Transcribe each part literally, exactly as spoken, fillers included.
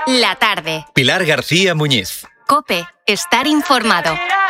La tarde. Pilar García Muñiz. COPE. Estar informado.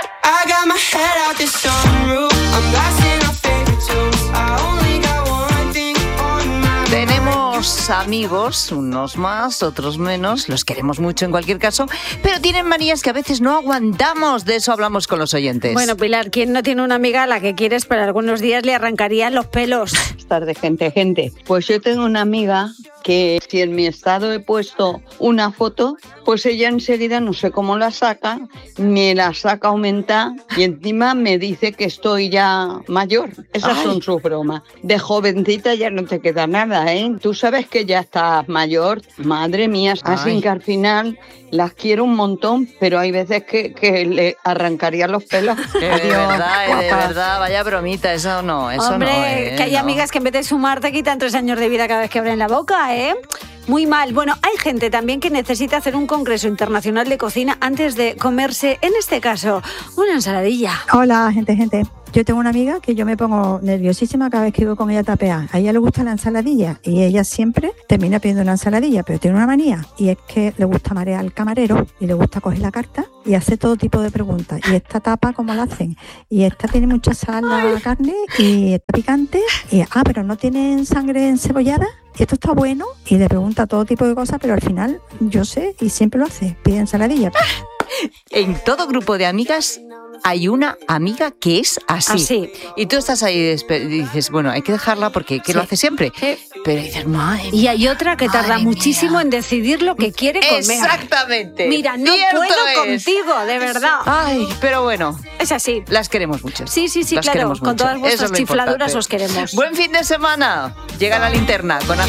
Tenemos amigos, unos más, otros menos, los queremos mucho en cualquier caso, pero tienen manías que a veces no aguantamos. De eso hablamos con los oyentes. Bueno, Pilar, ¿quién no tiene una amiga a la que quieres, pero algunos días le arrancarían los pelos? Buenas tardes, gente, gente. Pues yo tengo una amiga que si en mi estado he puesto una foto, pues ella enseguida, no sé cómo la saca, me la saca aumentada y encima me dice que estoy ya mayor. Esas Ay. son sus bromas. De jovencita ya no te queda nada, ¿eh? Tú sabes que ya estás mayor, madre mía, así Ay. que al final las quiero un montón, pero hay veces que, que le arrancaría los pelos. De verdad, eh, de verdad, vaya bromita, eso no, eso Hombre, no. Hombre, eh, que hay no. amigas que en vez de sumar te quitan tres años de vida cada vez que abren la boca, ¿eh? Muy mal. Bueno, hay gente también que necesita hacer un congreso internacional de cocina antes de comerse, en este caso, una ensaladilla. Hola, gente, gente. Yo tengo una amiga que yo me pongo nerviosísima cada vez que voy con ella a tapear. A ella le gusta la ensaladilla y ella siempre termina pidiendo una ensaladilla, pero tiene una manía y es que le gusta marear al camarero y le gusta coger la carta y hacer todo tipo de preguntas. ¿Y esta tapa cómo la hacen? Y esta tiene mucha sal la Ay. carne y está picante y ah, pero no tienen sangre encebollada. Esto está bueno y le pregunta todo tipo de cosas, pero al final yo sé y siempre lo hace, pide ensaladilla. En todo grupo de amigas hay una amiga que es así. Así. Y tú estás ahí y dices, bueno, hay que dejarla porque que sí. lo hace siempre. Sí. Pero dices, madre Y hay otra que tarda muchísimo mía. en decidir lo que quiere comer. Exactamente. Mira, no Cierto puedo es. contigo, de verdad. Ay, pero bueno. Es así. Las queremos mucho. Sí, sí, sí, las claro. Queremos con mucho. todas vuestras es chifladuras importante. os queremos. Buen fin de semana. Llega la linterna con